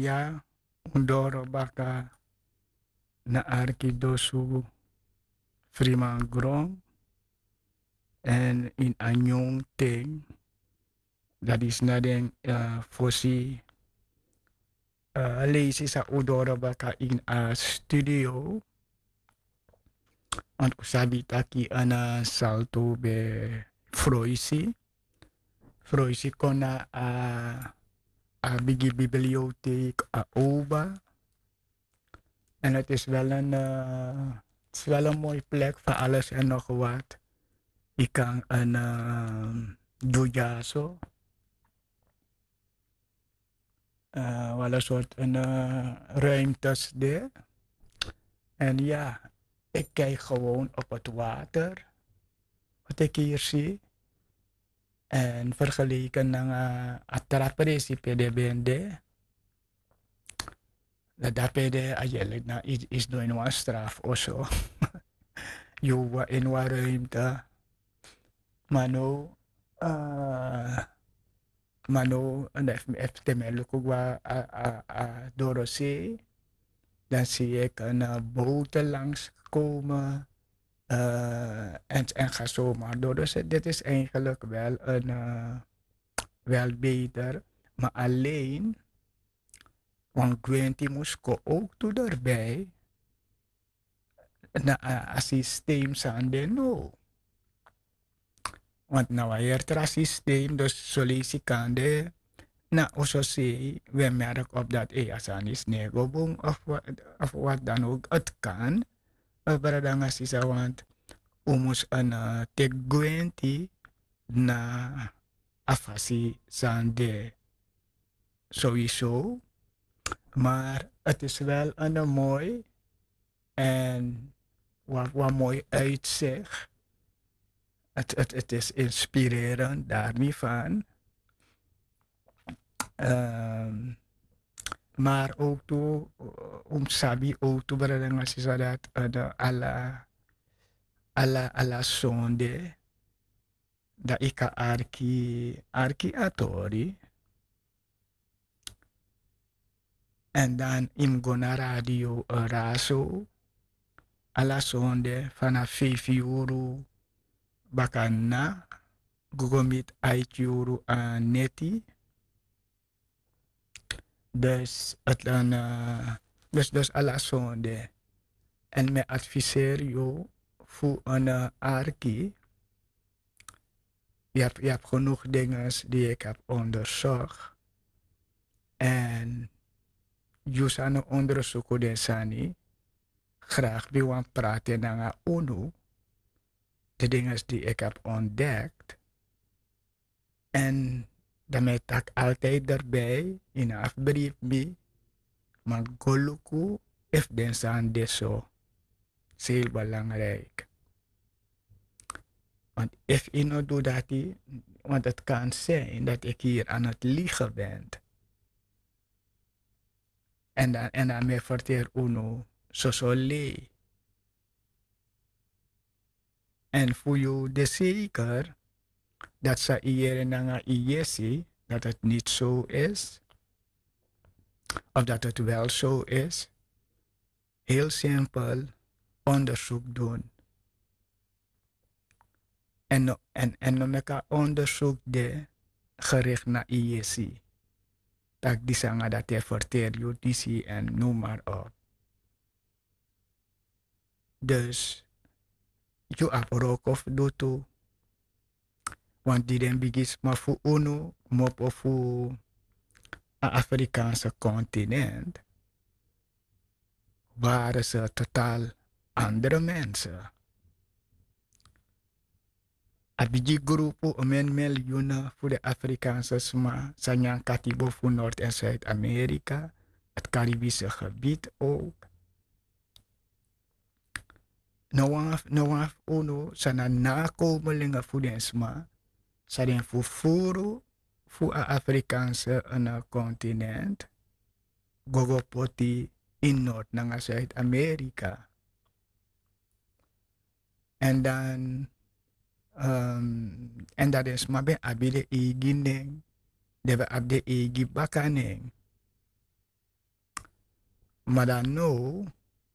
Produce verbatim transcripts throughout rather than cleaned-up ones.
ya undoro baka na arkidosu frima grond en in anyong ting dat is na den uh, fosi uh, lazy sa udoro baka in a studio want sabi taki ana salto be Froisi Froisi kona a a bigi bibliotheek a oba en het is wel een uh, het is wel een mooie plek voor alles en nog wat. Ik kan een uh, doja zo. Uh, wel een soort een, uh, ruimtes daar. En ja, ik kijk gewoon op het water. Wat ik hier zie. En vergeleken met uh, het principe de bende. Dat dat bende eigenlijk na is, is door een straf of zo. Je in een ruimte. Maar nu. Uh, Mano, en even me look qua a a a Dorosee, dan zie ik een uh, boot langs komen uh, en, en ga zomaar door. Dus dit is eigenlijk wel een uh, wel beter, maar alleen, want Gwenti moest ook toe erbij, na een systeem zijn de no. Want nou weer het systeem, dus sollicitande. Nou, also zie we merken op dat e asan is negobong of wat, of wat dan ook. Het kan. Maar dan als je zou want umus een uh, tegwenti na afasi sande sowieso. Maar het is wel een mooi en wat, wat mooi uitzicht. Het, het, het is inspirerend daar niet van. Um, maar ook toe om sabi ook toe brengen als je dat uh, alla alla alla sonde da ika arki arki atori en dan im gona radio uh, raso alla sonde vanaf vijf euro bakana Google Meet eight euro uh, neti. Dus het dan, uh, dus, dus alla zonde. En me adviseer je voor een uh, arki. Je hebt, je hebt genoeg dingen die ik heb onderzocht. En je zou een onderzoek doen, Sani. Graag wil ik praten naar UNO. De dingen die ik heb ontdekt. En daarmee tak altijd erbij in een afbrief me. Maar goluku if den zijn deso. Is heel belangrijk. Want if je nou doet dat, want het kan zijn dat ik hier aan het liegen ben. En dan, en dan me verteer uno zo zo lee. En voor je de zeker dat ze hier naar ijesi, dat het niet zo is. Of dat het wel zo is. Heel simpel onderzoek doen. En, en, en dan meka onderzoek de gericht naar I E C. Dat die zeggen dat hij verteert judici en noem maar op. Dus, je abrok of doet. Want die den bigis maar voor uno, mop of voor een Afrikaanse continent. Waren ze totaal andere mensen. Abiji groepen men miljoenen voor de Afrikaanse sma, Sanyan Katibo voor Noord- en Zuid-Amerika, het Caribische gebied ook. Nouaf, nouaf, uno, sana nakomelingen voor de sma, zijn voor voeren voor een Afrikaanse een continent, gogopoti in Noord- en Zuid-Amerika. En dan Um, en dat is maar bij abide egining, de we abde egi bakaning. Maar dan nou,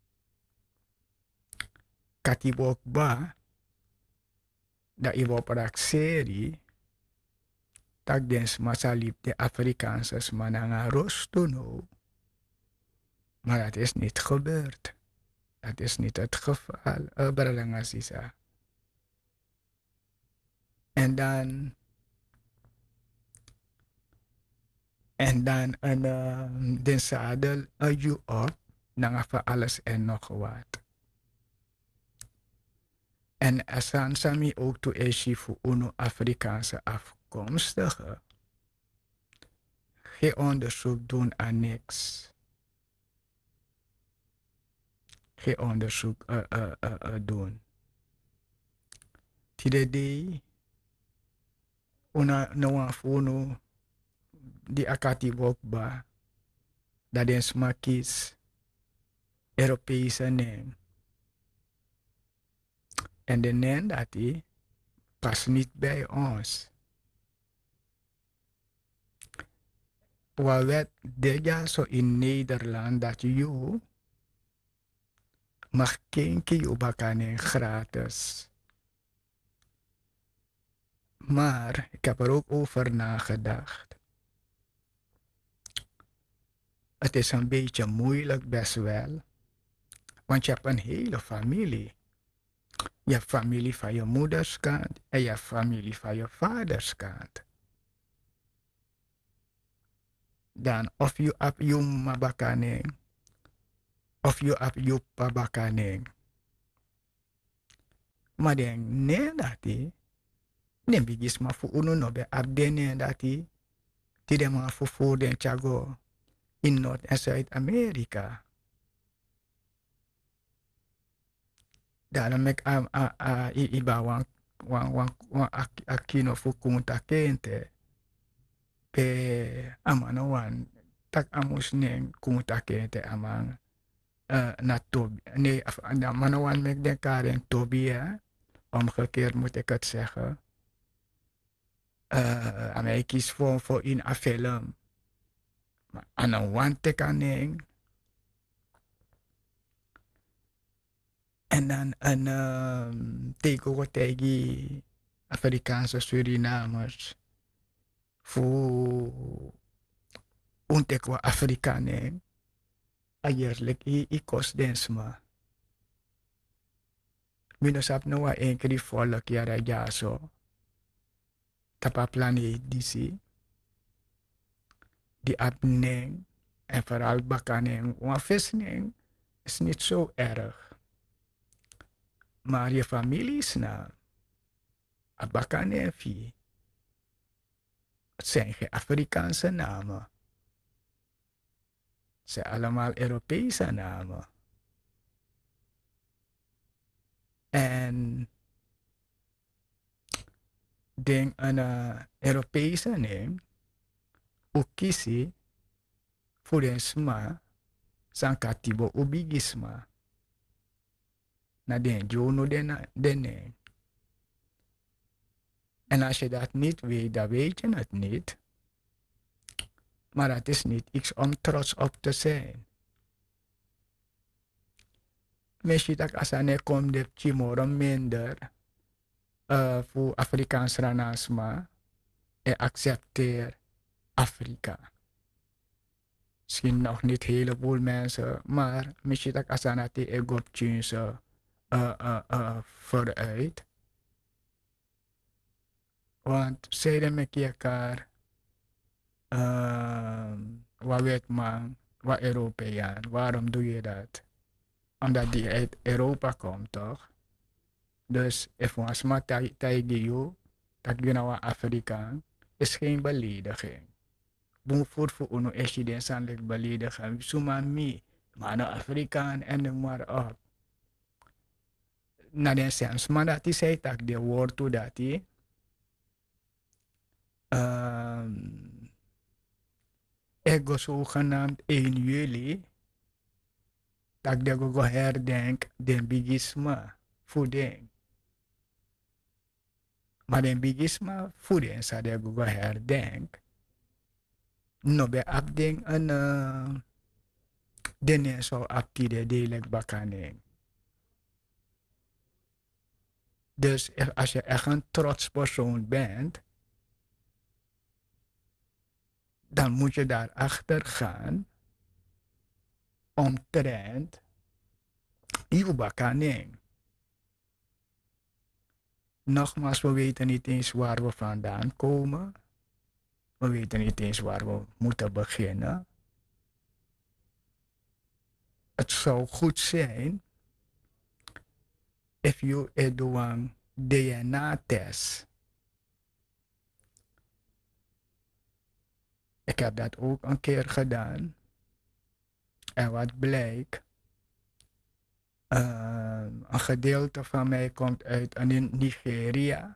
katibok ba, dat je op een serie, tak den masalip de Afrikaanse mananga rostono. Maar dat is niet gebeurd. Dat is niet het geval. Uh, en dan, en dan een uh, den zadel uh, je op, dan voor alles en nog wat. En asan sami ook toe eshi voor uno Afrikaanse afkomstige. Geen onderzoek doen aan niks. Geen onderzoek uh, uh, uh, uh, doen. Tidedi, una no uno di akati bokba, dat den smakis Europese neem. En de neem dat die past niet bij ons. Wat werd deja zo in Nederland dat je mag kenken je bakane gratis. Maar ik heb er ook over nagedacht. Het is een beetje moeilijk best wel. Want je hebt een hele familie. Je hebt familie van je moeders kant en je hebt familie van je vaders kant. Dan of je op je mabakaning of je op je pabakaning. Maar dan nee dat die. Dan bigis maar voor uno no be abdenen dat die. Die dem maar voor voor den chago in Noord- en Zuid-Amerika. Daarom ik am a a iba wan wan wan wan akino fu kunta kente. Pe amano wan tak amus neng kunta kente amang uh, na tobi. Nee, amano wan mek den karen tobi ja. Omgekeerd moet ik het zeggen. Uh, en ik kies voor, voor in een film. Maar aan een wand kan ik. En dan een um, tegenwoordig tegen Afrikaanse Surinamers. Voor ontekwa Afrikanen. Eigenlijk i kost densma. Minusap no wa enkri volk jara jaso. Tapa planeet disi. Die abneng. En vooral bakanen. Want visning is niet zo erg. Maar je familie is na. Abakanen fi. Het zijn geen Afrikaanse namen. Het zijn allemaal Europese namen. En denk een uh, Europese naam. Ook kiezen voor een sma. Sankatibo ubigisma. Na den jono den den. En als je dat niet weet, dan weet je het niet. Maar het is niet iets om trots op te zijn. Misschien dat als je komt de chimoro minder uh, voor Afrikaans ranasma en accepteer Afrika. Misschien nog niet een heleboel mensen, maar misschien dat als je die ego uh, uh, uh, vooruit. Want zeiden met elkaar, uh, wat weet man, wat Europeaan, waarom doe je dat? Omdat die uit Europa komt, toch? Dus, if was maar tegen jou, dat je nou Afrikaan, is geen belediging. Boem voor voor uno is je den sanlijk beledigen. Suma mi, maar nou Afrikaan en noem maar op. Na den sens, maar dat is hij tak de woord toe dat hij. Um, ego zogenaamd één juli, dat de go herdenk den bigisma voeding. Maar den bigisma voeding zou de go herdenk. No be abding een uh, Dene zo aptide delijk bakaning. Dus als je echt een trots persoon bent, dan moet je daarachter gaan omtrent je bakaning. Nogmaals, we weten niet eens waar we vandaan komen. We weten niet eens waar we moeten beginnen. Het zou goed zijn if you doe een D N A-test. Ik heb dat ook een keer gedaan. En wat blijkt, uh, een gedeelte van mij komt uit Nigeria.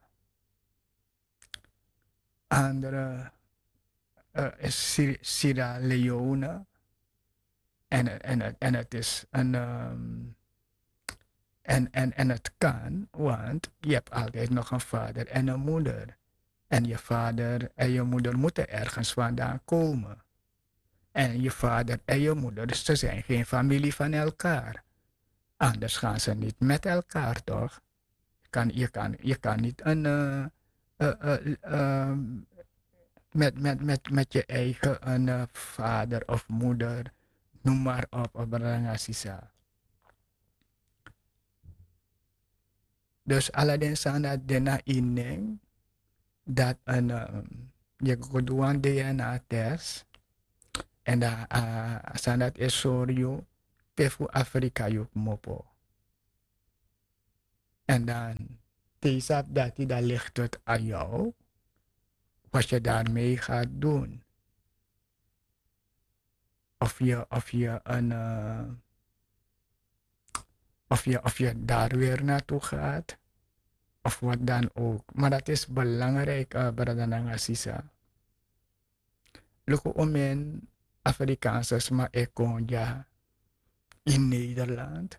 Andere uh, is Sierra Leone. En, en, en het is een... Um, en, en, en het kan, want je hebt altijd nog een vader en een moeder. En je vader en je moeder moeten ergens vandaan komen. En je vader en je moeder, ze zijn geen familie van elkaar. Anders gaan ze niet met elkaar, toch? Je kan, je kan, je kan niet een, uh, uh, uh, uh, met, met, met, met je eigen een, uh, vader of moeder, noem maar op, op Rangasisa. Dus alleen zijn dat dena ineng, dat een, um, je kunt doen een D N A-test. En dan uh, zijn dat is sorry, pefu Afrika yuk mopo. En dan, deze dat die dan ligt het aan jou, wat je daarmee gaat doen. Of je, of je een, uh, of je, of je daar weer naartoe gaat, of wat dan ook. Maar dat is belangrijk, uh, Bradananga Sisa. Luko omen Afrikaanse maar ik kon ja in Nederland,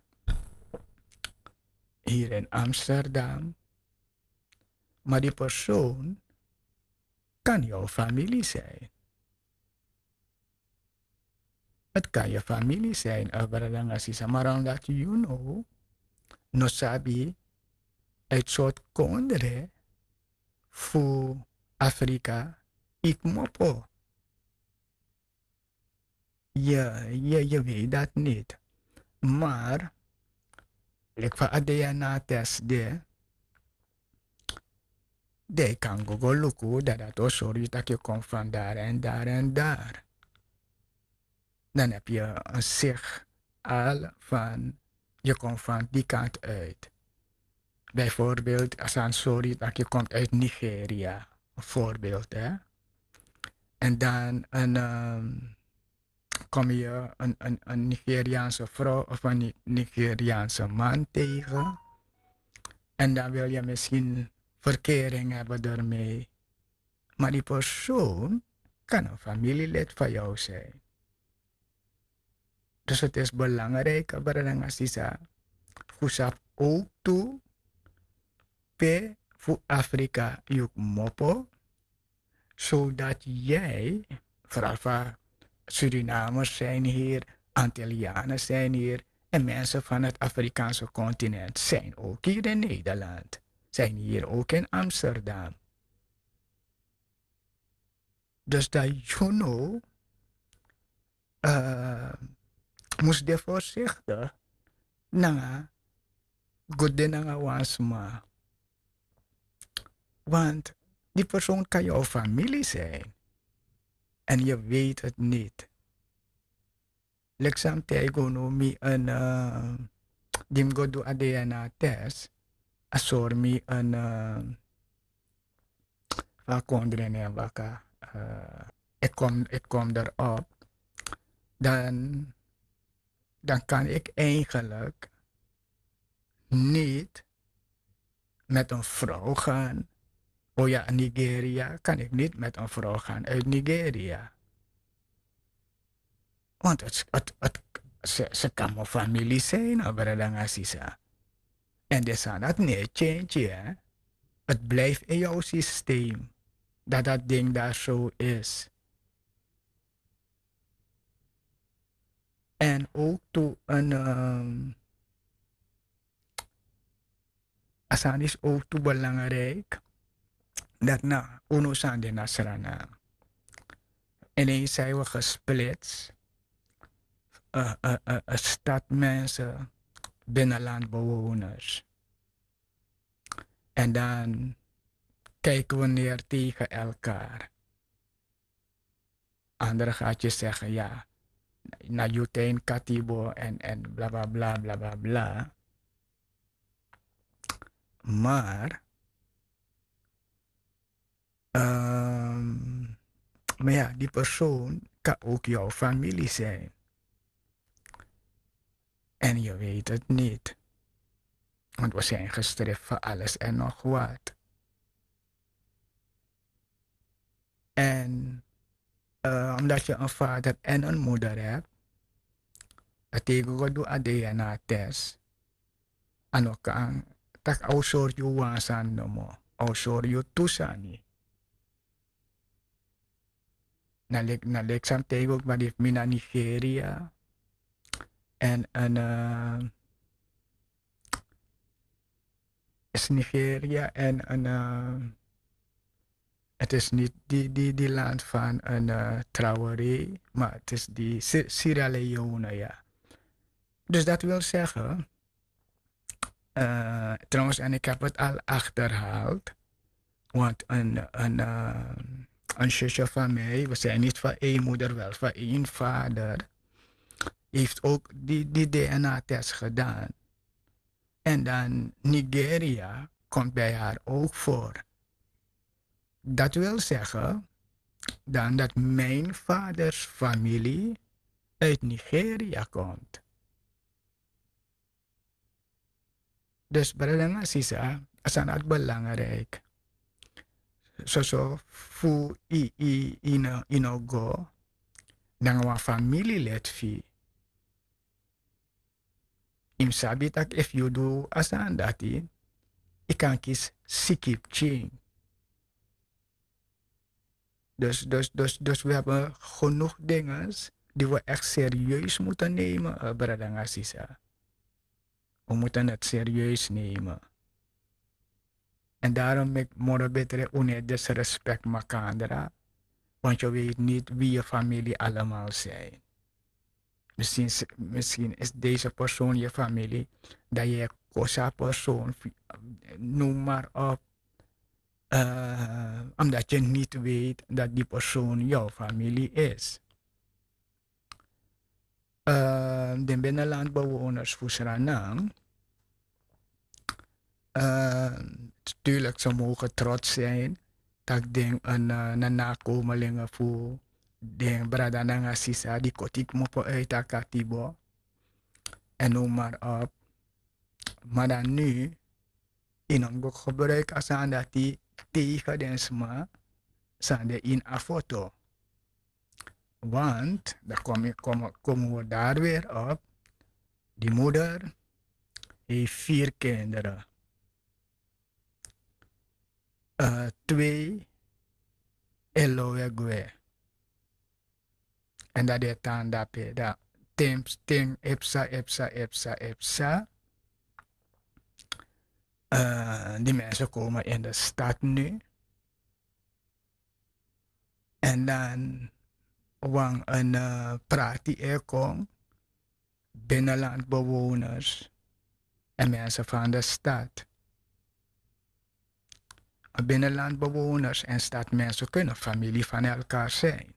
hier in Amsterdam. Maar die persoon kan jouw familie zijn. Het kan je familie zijn, maar omdat you know, no sabi, uit soort kondre voor Afrika, ik mopo. Je, je, je weet dat niet. Maar, ik van A D N A-test de, de kan Google loeken dat dat ook sorry dat je komt van daar en daar en daar. Dan heb je een zicht al van, je komt van die kant uit. Bijvoorbeeld, als een sorry dat je komt uit Nigeria. Een voorbeeld, hè. En dan een, um, kom je een, een, een Nigeriaanse vrouw of een Nigeriaanse man tegen. En dan wil je misschien verkering hebben ermee. Maar die persoon kan een familielid van jou zijn. Dus het is belangrijk, Barangasisa, Fusap ook toe, P voor Afrika juk mopo, zodat jij, vooral van Surinamers zijn hier, Antillianen zijn hier, en mensen van het Afrikaanse continent zijn ook hier in Nederland, zijn hier ook in Amsterdam. Dus dat you know, uh, moest je voorzichtig naar Godde nanga wansma. Want die persoon kan jouw familie zijn. En je weet het niet. Leksam tego no mi een uh, dim go do A D N A-test. Asor mi een uh, waar kondren en waka. Uh, ik kom, ik kom erop. Dan, dan kan ik eigenlijk niet met een vrouw gaan. Oh ja, Nigeria kan ik niet met een vrouw gaan uit Nigeria. Want het, het, het, ze, ze kan mijn familie zijn, Abradangazisa. En dat is aan dat niet change, hè. Het blijft in jouw systeem. Dat dat ding daar zo is. En ook toe een, um, asan is ook toe belangrijk dat na uno san de Nasrana. Ineens zijn we gesplitst. Een uh, uh, uh, stad mensen, binnenlandbewoners. En dan kijken we neer tegen elkaar. Anderen gaat je zeggen, ja, na Jutein Katibo en, en bla bla bla bla bla bla. Maar, um, maar ja, die persoon kan ook jouw familie zijn. En je weet het niet. Want we zijn gestrift voor alles en nog wat. En uh, omdat je een vader en een moeder hebt, dat betekent dat je D N A-test. En ook aan, dat ook soort je wansan nomo, ook soort je toesani. Nalek nalek sam tegen ook maar die mina Nigeria en een uh, is Nigeria en een uh, het is niet die, die, die land van een uh, Traoré, maar het is die Sierra Leone, ja. Dus dat wil zeggen, uh, trouwens, en ik heb het al achterhaald, want een, een, uh, een zusje van mij, we zijn niet van één moeder, wel van één vader, heeft ook die, die D N A-test gedaan. En dan Nigeria komt bij haar ook voor. Dat wil zeggen dan dat mijn vaders familie uit Nigeria komt. Dus belangrijk is het belangrijk. Zo zo fu i i ino ino go dan een familielid fi. Im sabi tak if you do asan dati, ik kan kies sikip ching. Dus, dus, dus, dus we hebben genoeg dingen die we echt serieus moeten nemen, uh, Bradanga Sisa. We moeten het serieus nemen. En daarom ik moet beter une disrespect makandra. Want je weet niet wie je familie allemaal zijn. Misschien, misschien is deze persoon je familie, dat je kosa persoon, noem maar op. Uh, omdat je niet weet dat die persoon jouw familie is. Uh, de binnenlandbewoners voor Suriname. Uh, tuurlijk, ze mogen trots zijn dat ik een, een nakomelingen voor de Bradananga Sisa, die kotik mopo uit Akatibo. En noem maar op. Maar dan nu, in een gebruik als aan dat die tegen de sma, zijn in een foto. Want, dan komen kom, kom we daar weer op. Die moeder heeft vier kinderen. Uh, twee Eloegwe. En dat is dan dat dat temps ting epsa epsa epsa epsa. Uh, die mensen komen in de stad nu. En dan wang een uh, praat die er komt. Binnenlandbewoners en mensen van de stad. Binnenlandbewoners en stadmensen kunnen familie van elkaar zijn.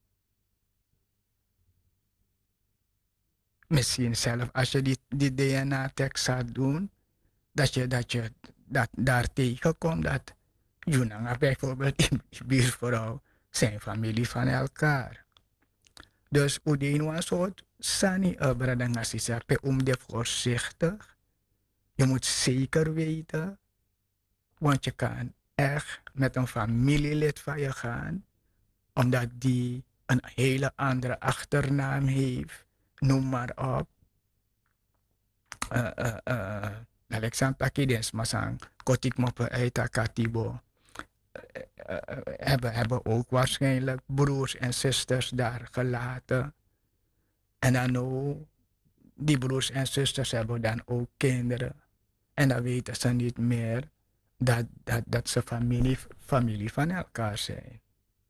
Misschien zelf als je die, die D N A-test gaat doen, dat je, dat je dat daar tegenkomt dat Junanga bijvoorbeeld in de buurvrouw zijn familie van elkaar. Dus Udeen was soort Sani Abradangasi pe om de voorzichtig. Je moet zeker weten, want je kan echt met een familielid van je gaan, omdat die een hele andere achternaam heeft, noem maar op. Uh, uh, uh, Alexander Kidens, Masang, Kotik Moppe Eita Katibo. Uh, uh, hebben, hebben ook waarschijnlijk broers en zusters daar gelaten. En dan ook, die broers en zusters hebben dan ook kinderen. En dan weten ze niet meer dat, dat, dat ze familie, familie van elkaar zijn.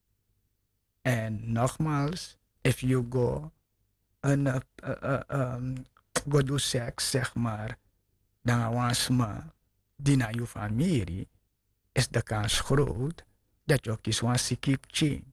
En nogmaals, if you go, een, uh, uh, um, go do seks, zeg maar, dan was ma die naar je familie, is de kans groot dat je ook eens een sikip ching.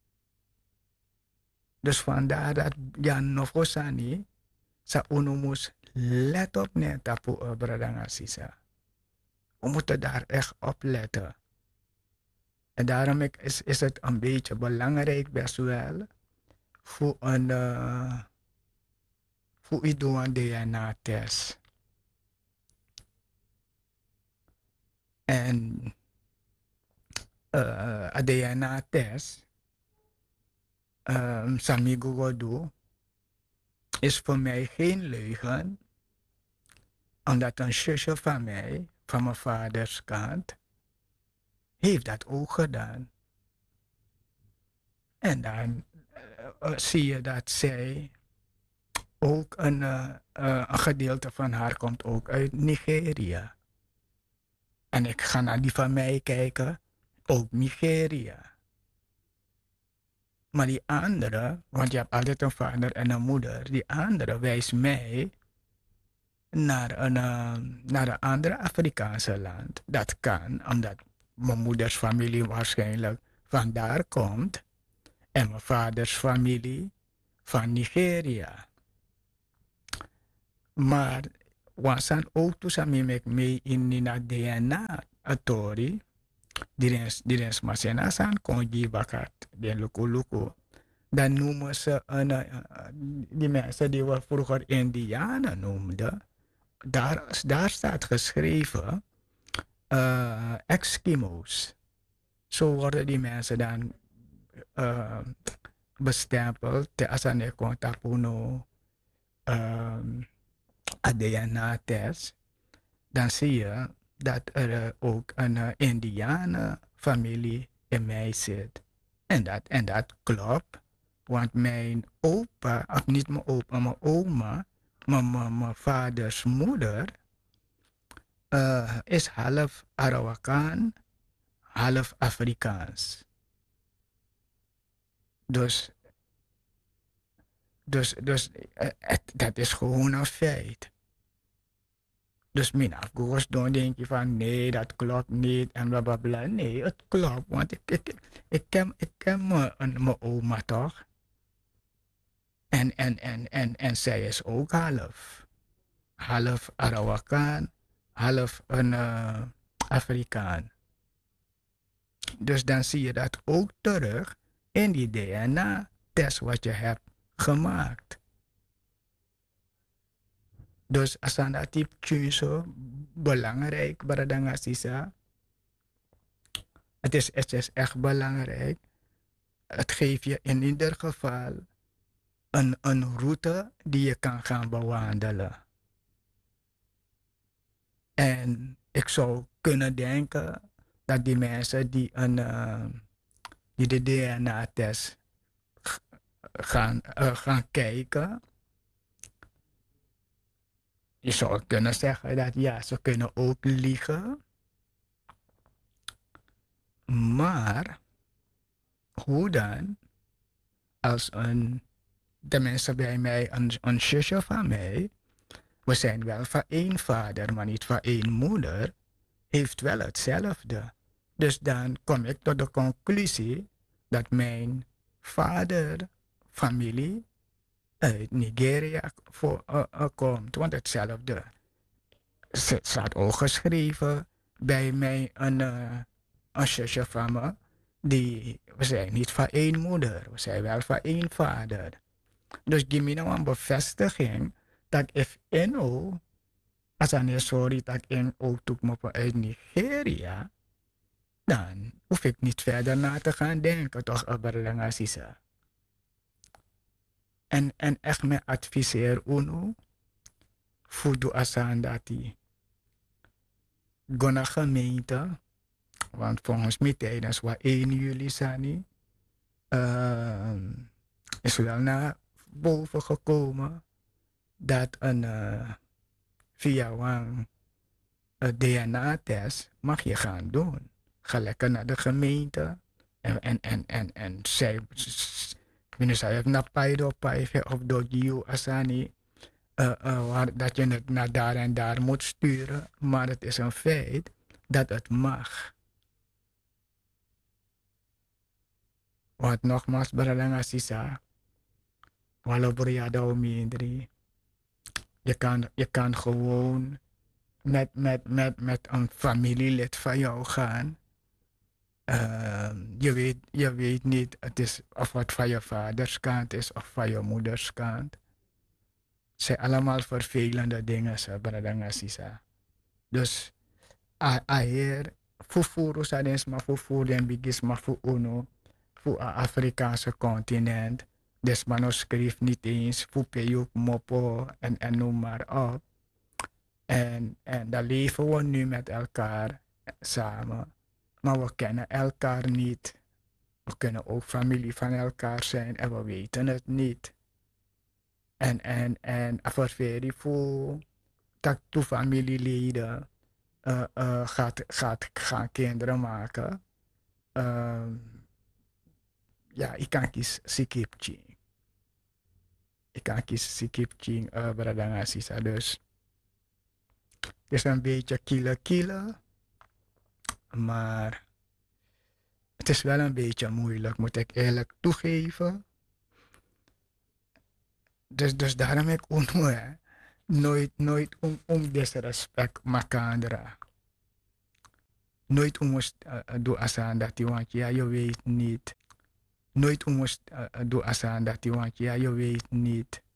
Dus vandaar dat Jan Nofosani, sa unumus let op net tapu uh, bradanga sisa. We moeten daar echt op letten. En daarom is, is het een beetje belangrijk best wel voor een uh, voor u doen een D N A-test. En uh, een D N A-test, um, Sami Gogodu, is voor mij geen leugen, omdat een zusje van mij, van mijn vaders kant, heeft dat ook gedaan. En dan uh, uh, zie je dat zij ook een, uh, uh, een gedeelte van haar komt ook uit Nigeria. En ik ga naar die van mij kijken, ook Nigeria. Maar die andere, want je hebt altijd een vader en een moeder, die andere wijst mij naar een, uh, naar een andere Afrikaanse land. Dat kan, omdat mijn moeders familie waarschijnlijk vandaar komt en mijn vaders familie van Nigeria. Maar wasan ook toen ik mee in die D N A-autori, die rens masena san kongi bakat, den luku luku. Dan noemen ze een, uh, die mensen die we vroeger Indianen noemden, daar, daar staat geschreven uh, Eskimo's. Zo worden die mensen dan uh, bestempeld te asane kontapuno um, A D N A-test. Dan zie je dat er uh, ook een uh, Indianenfamilie in mij zit. En dat, en dat klopt. Want mijn opa, of niet mijn opa, mijn oma, mijn, mijn, mijn vaders moeder, uh, is half Arawakan, half Afrikaans. Dus, dus, dus uh, het, dat is gewoon een feit. Dus mijn afgoers dan denk je van nee, dat klopt niet en bla bla bla. Nee, het klopt, want ik, ik, ik ken, ik ken mijn oma toch. En, en, en, en, en zij is ook half. Half Arawakan, half een uh, Afrikaan. Dus dan zie je dat ook terug in die D N A-test wat je hebt gemaakt. Dus als aan dat type keuze belangrijk, Baradangasisa, het is, het is echt belangrijk. Het geeft je in ieder geval een, een route die je kan gaan bewandelen. En ik zou kunnen denken dat die mensen die, een, uh, die de D N A-test gaan, uh, gaan kijken, je zou kunnen zeggen dat ja, ze kunnen ook liegen. Maar hoe dan als een, de mensen bij mij, een, een zusje van mij, we zijn wel van één vader, maar niet van één moeder, heeft wel hetzelfde. Dus dan kom ik tot de conclusie dat mijn vaderfamilie uit Nigeria voor, uh, uh, komt. Want hetzelfde staat ook geschreven bij mij een, uh, een zusje van me. Die, we zijn niet van één moeder, we zijn wel van één vader. Dus die me nou een bevestiging dat if eno, als aan sorry dat ik ook me uit Nigeria, dan hoef ik niet verder na te gaan denken, toch, Aberlangasisa. En, en echt me adviseer uno, voor de asan dat die gona gemeente, want volgens mij tijdens wat één juli sani, uh, is wel na boven gekomen dat een uh, via een uh, D N A-test mag je gaan doen. Ga lekker naar de gemeente en, en, en, en, en zij, binnen zij heeft naar Paido, Paive of door Giu Asani, uh, uh, dat je het naar daar en daar moet sturen, maar het is een feit dat het mag. Want nogmaals, Bradanga Sisa, Walobriada Omindri, je kan, je kan gewoon met, met, met, met een familielid van jou gaan. Uh, je, weet, je weet niet, het is of het van je vaders kant is of van je moeders kant. Het zijn allemaal vervelende dingen, Bradanga Sisa. Dus, aher, fufuru sadens maar fufuru en bigis maar fu uno, voor het Afrikaanse continent. Dus manuscript niet eens, voor Peyuk, Mopo en, en noem maar op. En, en daar leven we nu met elkaar samen. Maar we kennen elkaar niet. We kunnen ook familie van elkaar zijn en we weten het niet. En, en, en voor voor dat de familieleden uh, uh, gaat, gaat, gaan kinderen maken. Uh, ja, ik kan kiezen Sikipchi. Ik kan kiezen Sikipchi, uh, Bradanga Sisa. Dus het is een beetje kille kille. Maar het is wel een beetje moeilijk, moet ik eerlijk toegeven. Dus, dus daarom heb ik onmoe, nooit, nooit om, om disrespect makandra. Nooit om ons uh, doen asaan dat die, want ja, je weet niet. Nooit om ons uh, doen asaan dat die, want ja, je weet niet.